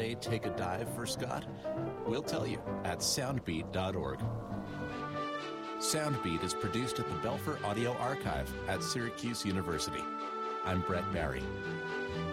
may take a dive for Scott? We'll tell you at soundbeat.org. Soundbeat is produced at the Belfer Audio Archive at Syracuse University. I'm Brett Barry.